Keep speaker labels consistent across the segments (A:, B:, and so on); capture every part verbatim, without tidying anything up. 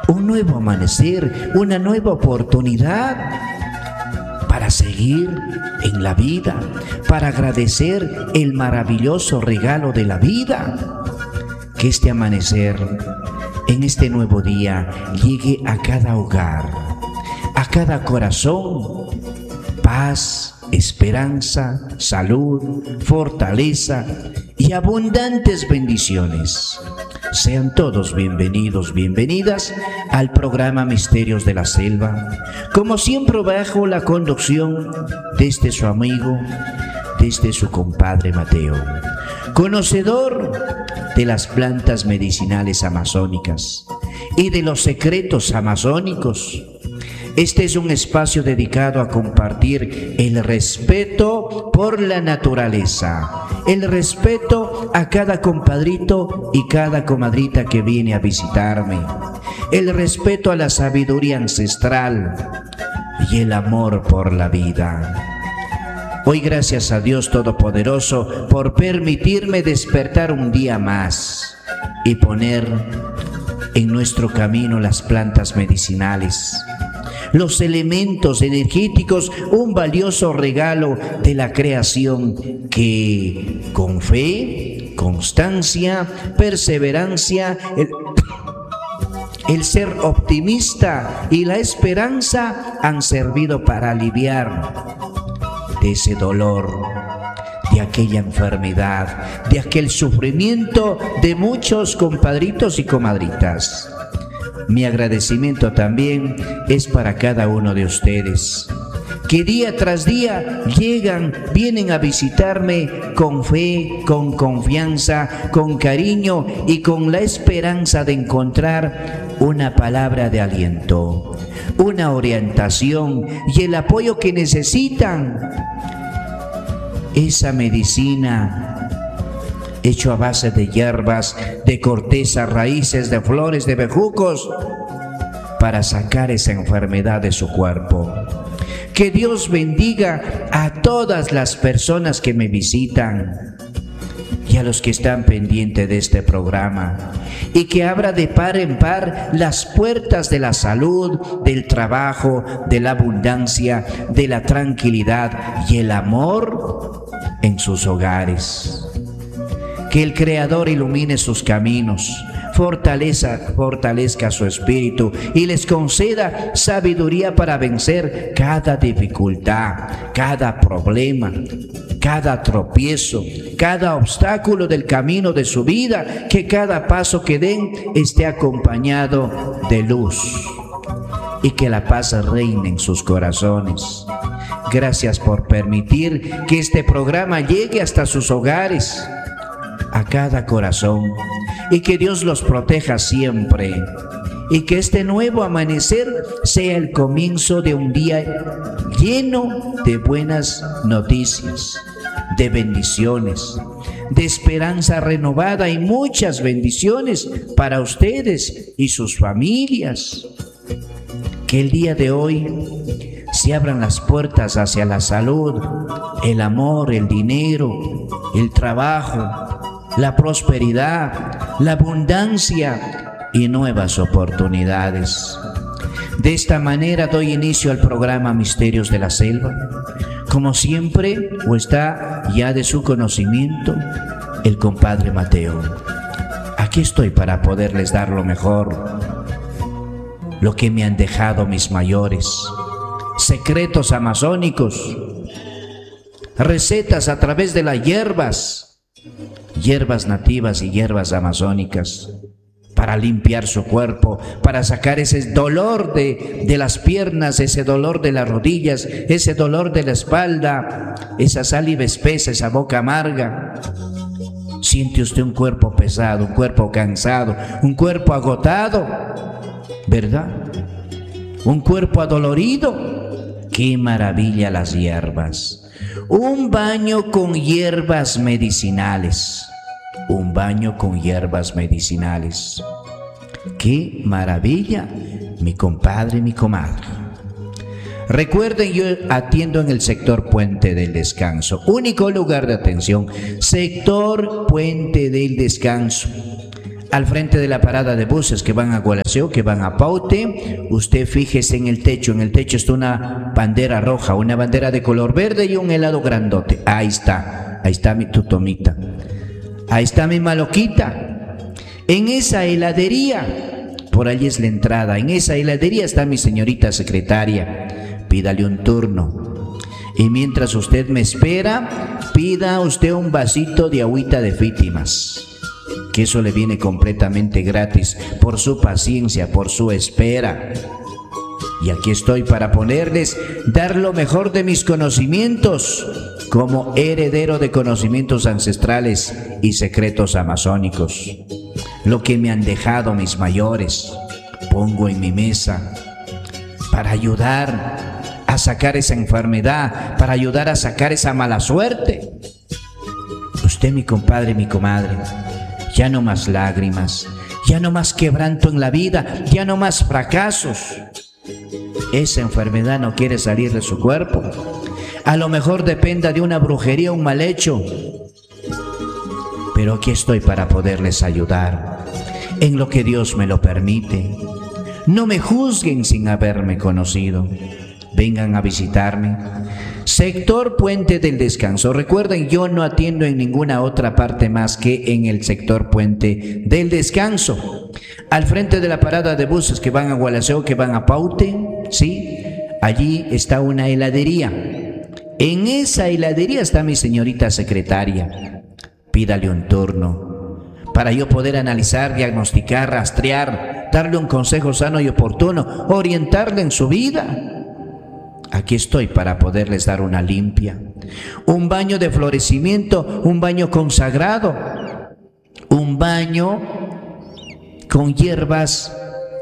A: un nuevo amanecer, una nueva oportunidad para seguir en la vida, para agradecer el maravilloso regalo de la vida. Que este amanecer, en este nuevo día, llegue a cada hogar, a cada corazón, paz, esperanza, salud, fortaleza y abundantes bendiciones. Sean todos bienvenidos, bienvenidas al programa Misterios de la Selva, como siempre bajo la conducción de este su amigo, de este su compadre Mateo, conocedor de las plantas medicinales amazónicas y de los secretos amazónicos. Este es un espacio dedicado a compartir el respeto por la naturaleza, el respeto a cada compadrito y cada comadrita que viene a visitarme, el respeto a la sabiduría ancestral y el amor por la vida. Hoy, gracias a Dios Todopoderoso por permitirme despertar un día más y poner en nuestro camino las plantas medicinales, los elementos energéticos, un valioso regalo de la creación que con fe, constancia, perseverancia, el, el ser optimista y la esperanza han servido para aliviar de ese dolor, de aquella enfermedad, de aquel sufrimiento de muchos compadritos y comadritas. Mi agradecimiento también es para cada uno de ustedes, que día tras día llegan, vienen a visitarme con fe, con confianza, con cariño y con la esperanza de encontrar una palabra de aliento, una orientación y el apoyo que necesitan. Esa medicina hecho a base de hierbas, de corteza, raíces, de flores, de bejucos, para sacar esa enfermedad de su cuerpo. Que Dios bendiga a todas las personas que me visitan y a los que están pendientes de este programa, y que abra de par en par las puertas de la salud, del trabajo, de la abundancia, de la tranquilidad y el amor en sus hogares. Que el Creador ilumine sus caminos, fortaleza, fortalezca su espíritu y les conceda sabiduría para vencer cada dificultad, cada problema, cada tropiezo, cada obstáculo del camino de su vida. Que cada paso que den esté acompañado de luz y que la paz reine en sus corazones. Gracias por permitir que este programa llegue hasta sus hogares, a cada corazón, y que Dios los proteja siempre, y que este nuevo amanecer sea el comienzo de un día lleno de buenas noticias, de bendiciones, de esperanza renovada y muchas bendiciones para ustedes y sus familias. Que el día de hoy se abran las puertas hacia la salud, el amor, el dinero, el trabajo, la prosperidad, la abundancia y nuevas oportunidades. De esta manera doy inicio al programa Misterios de la Selva. Como siempre, o está ya de su conocimiento, el compadre Mateo. Aquí estoy para poderles dar lo mejor, lo que me han dejado mis mayores, secretos amazónicos, recetas a través de las hierbas, hierbas nativas y hierbas amazónicas, para limpiar su cuerpo, para sacar ese dolor de, de las piernas, ese dolor de las rodillas, ese dolor de la espalda, esa saliva espesa, esa boca amarga. Siente usted un cuerpo pesado, un cuerpo cansado, un cuerpo agotado, ¿verdad? Un cuerpo adolorido. ¡Qué maravilla las hierbas! Un baño con hierbas medicinales. Un baño con hierbas medicinales. ¡Qué maravilla, mi compadre y mi comadre! Recuerden, yo atiendo en el sector Puente del Descanso, único lugar de atención, sector Puente del Descanso. al frente de la parada de buses que van a Gualaceo, que van a Paute, usted fíjese en el techo. En el techo está una bandera roja, una bandera de color verde y un helado grandote. Ahí está, ahí está mi tutomita. Ahí está mi maloquita. En esa heladería, por allí es la entrada, en esa heladería está mi señorita secretaria. Pídale un turno. Y mientras usted me espera, pida usted un vasito de agüita de Fítimas, que eso le viene completamente gratis por su paciencia, por su espera. Y aquí estoy para ponerles, dar lo mejor de mis conocimientos, como heredero de conocimientos ancestrales y secretos amazónicos. Lo que me han dejado mis mayores, pongo en mi mesa para ayudar a sacar esa enfermedad, para ayudar a sacar esa mala suerte. Usted, mi compadre, mi comadre, ya no más lágrimas, ya no más quebranto en la vida, ya no más fracasos. Esa enfermedad no quiere salir de su cuerpo. A lo mejor dependa de una brujería, un mal hecho. Pero aquí estoy para poderles ayudar, en lo que Dios me lo permite. No me juzguen sin haberme conocido. Vengan a visitarme. Sector Puente del Descanso. Recuerden, yo no atiendo en ninguna otra parte más que en el sector Puente del Descanso. Al frente de la parada de buses que van a Gualaceo, que van a Paute, ¿sí? Allí está una heladería. En esa heladería está mi señorita secretaria. Pídale un turno para yo poder analizar, diagnosticar, rastrear, darle un consejo sano y oportuno, orientarle en su vida. Aquí estoy para poderles dar una limpia, un baño de florecimiento, un baño consagrado, un baño con hierbas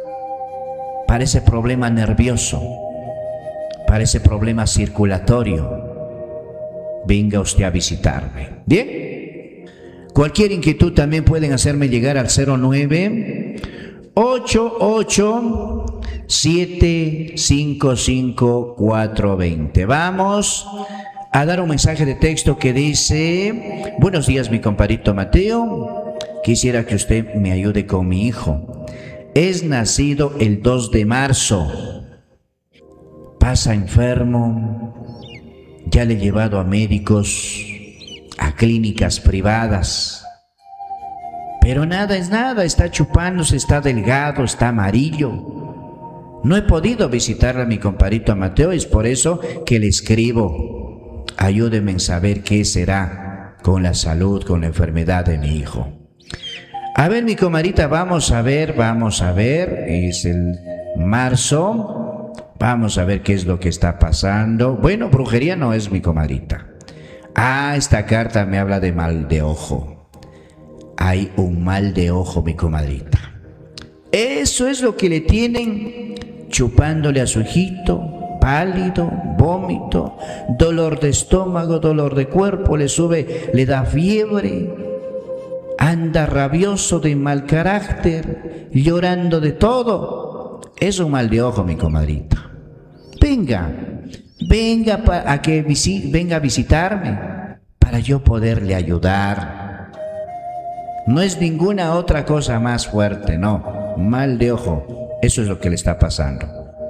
A: para ese problema nervioso, para ese problema circulatorio. Venga usted a visitarme. ¿Bien? Cualquier inquietud también pueden hacerme llegar al cero nueve ocho ocho siete cinco cinco cuatro dos cero. Vamos a dar un mensaje de texto que dice: buenos días, mi compadrito Mateo. Quisiera que usted me ayude con mi hijo. Es nacido el dos de marzo. Pasa enfermo. Ya le he llevado a médicos, a clínicas privadas. Pero nada es nada, está chupándose, está delgado, está amarillo. No he podido visitar a mi compadrito Mateo, es por eso que le escribo. Ayúdeme en saber qué será con la salud, con la enfermedad de mi hijo. A ver, mi comadrita, vamos a ver, vamos a ver, es el marzo, vamos a ver qué es lo que está pasando. Bueno, brujería no es, mi comadrita. Ah, esta carta me habla de mal de ojo. Hay un mal de ojo, mi comadrita. Eso es lo que le tienen, chupándole a su hijito, pálido, vómito, dolor de estómago, dolor de cuerpo, le sube, le da fiebre, anda rabioso, de mal carácter, llorando de todo. Es un mal de ojo, mi comadrita. Venga, venga pa, a que visi, venga a visitarme para yo poderle ayudar. No es ninguna otra cosa más fuerte, no. Mal de ojo, eso es lo que le está pasando.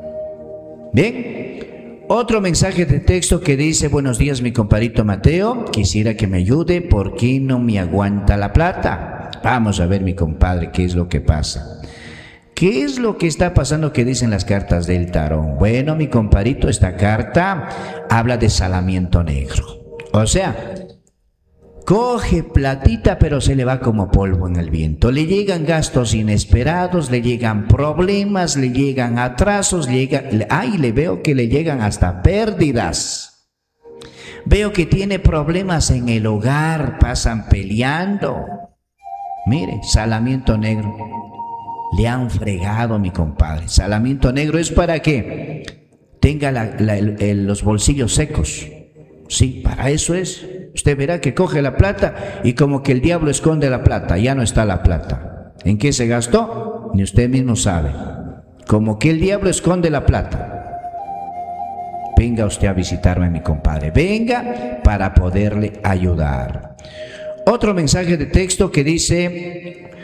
A: Bien, otro mensaje de texto que dice: buenos días, mi compadrito Mateo, quisiera que me ayude, ¿por qué no me aguanta la plata? Vamos a ver, mi compadre, qué es lo que pasa. ¿Qué es lo que está pasando que dicen las cartas del tarot? Bueno, mi compadrito, esta carta habla de salamiento negro. O sea, coge platita, pero se le va como polvo en el viento. Le llegan gastos inesperados, le llegan problemas, le llegan atrasos, le llega, ay, le veo que le llegan hasta pérdidas. Veo que tiene problemas en el hogar, pasan peleando. Mire, salamiento negro. Le han fregado, mi compadre. Salamiento negro es para que tenga la, la, el, el, los bolsillos secos. Sí, para eso es. Usted verá que coge la plata y como que el diablo esconde la plata, ya no está la plata. ¿En qué se gastó? Ni usted mismo sabe. Como que el diablo esconde la plata. Venga usted a visitarme, mi compadre. Venga para poderle ayudar. Otro mensaje de texto que dice: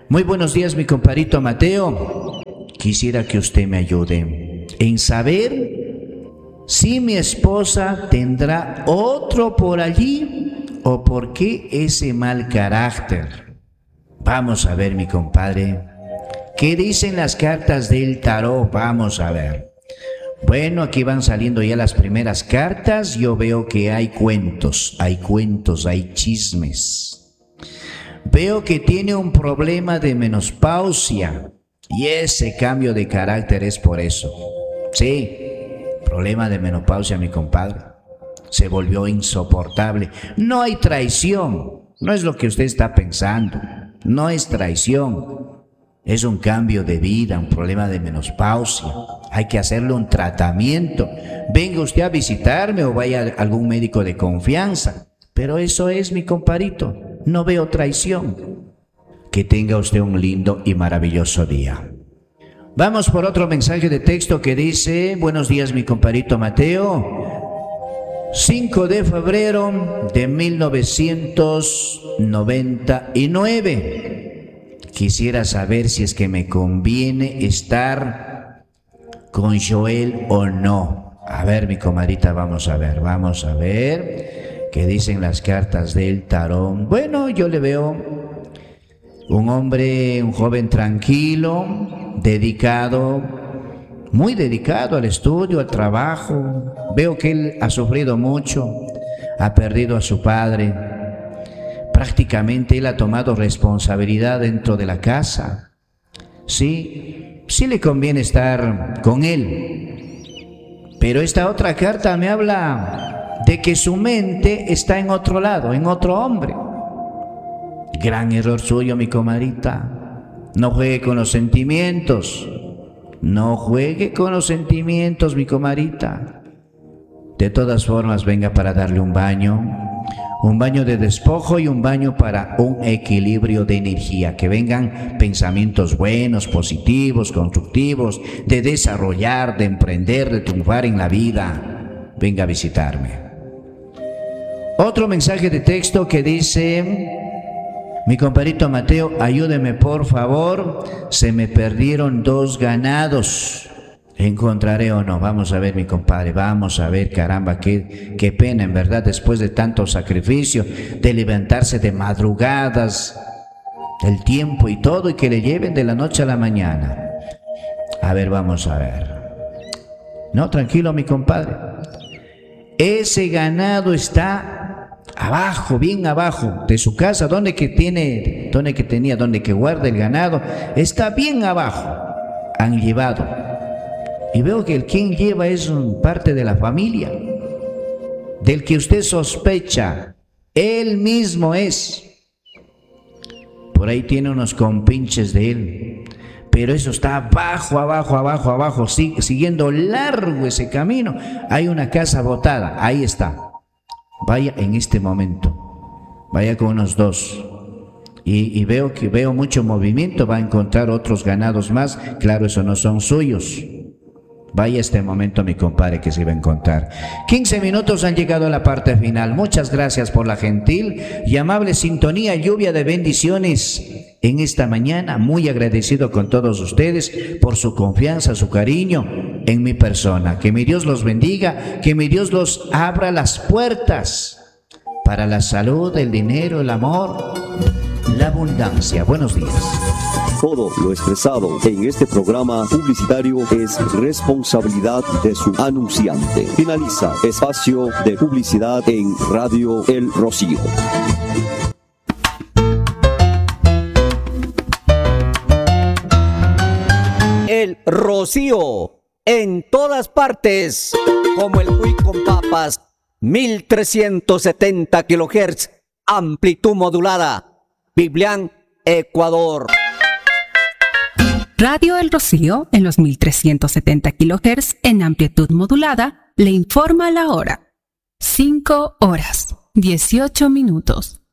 A: Muy buenos días, mi compadrito Mateo. Quisiera que usted me ayude en saber si mi esposa tendrá otro por allí o por qué ese mal carácter. Vamos a ver, mi compadre. ¿Qué dicen las cartas del tarot? Vamos a ver. Bueno, aquí van saliendo ya las primeras cartas. Yo veo que hay cuentos, hay cuentos, hay chismes. Veo que tiene un problema de menopausia y ese cambio de carácter es por eso. Sí, problema de menopausia, mi compadre. Se volvió insoportable. No hay traición, no es lo que usted está pensando. No es traición. Es un cambio de vida, un problema de menopausia. Hay que hacerle un tratamiento. Venga usted a visitarme o vaya a algún médico de confianza. Pero eso es, mi compadrito. No veo traición. Que tenga usted un lindo y maravilloso día. Vamos por otro mensaje de texto que dice: buenos días, mi compadrito Mateo. cinco de febrero de mil novecientos noventa y nueve. Quisiera saber si es que me conviene estar con Joel o no. A ver, mi comadrita, vamos a ver, vamos a ver qué dicen las cartas del tarot. Bueno, yo le veo un hombre, un joven tranquilo, dedicado, muy dedicado al estudio, al trabajo. Veo que él ha sufrido mucho, ha perdido a su padre. Prácticamente él ha tomado responsabilidad dentro de la casa. Sí, sí le conviene estar con él. Pero esta otra carta me habla de que su mente está en otro lado, en otro hombre. Gran error suyo, mi comadrita. No juegue con los sentimientos. No juegue con los sentimientos, mi comadrita. De todas formas, venga para darle un baño. Un baño de despojo y un baño para un equilibrio de energía. Que vengan pensamientos buenos, positivos, constructivos, de desarrollar, de emprender, de triunfar en la vida. Venga a visitarme. Otro mensaje de texto que dice: mi compadrito Mateo, ayúdeme por favor. Se me perdieron dos ganados. ¿Encontraré o no? Vamos a ver, mi compadre, vamos a ver, caramba, qué, qué pena, en verdad, después de tanto sacrificio, de levantarse de madrugadas, el tiempo y todo, y que le lleven de la noche a la mañana. A ver, vamos a ver. No, tranquilo, mi compadre. Ese ganado está abajo, bien abajo de su casa, donde que tiene, donde que tenía, donde que guarda el ganado, está bien abajo. Han llevado. Y veo que el quien lleva es un parte de la familia, del que usted sospecha, él mismo es. Por ahí tiene unos compinches de él, pero eso está abajo, abajo, abajo, abajo, sigue, siguiendo largo ese camino. Hay una casa botada, ahí está. Vaya en este momento, vaya con unos dos. Y, y veo que veo mucho movimiento, va a encontrar otros ganados más. Claro, eso no son suyos. Vaya este momento, mi compadre, que se iba a encontrar. quince minutos han llegado a la parte final. Muchas gracias por la gentil y amable sintonía, lluvia de bendiciones en esta mañana. Muy agradecido con todos ustedes por su confianza, su cariño en mi persona. Que mi Dios los bendiga, que mi Dios los abra las puertas para la salud, el dinero, el amor, la abundancia. Buenos días.
B: Todo lo expresado en este programa publicitario es responsabilidad de su anunciante. Finaliza espacio de publicidad en Radio El Rocío. El Rocío, en todas partes, como el cuy con papas, mil trescientos setenta kilohertz, amplitud modulada, Biblián, Ecuador.
C: Radio El Rocío, en los mil trescientos setenta kilohertz en amplitud modulada, le informa la hora. cinco horas, dieciocho minutos.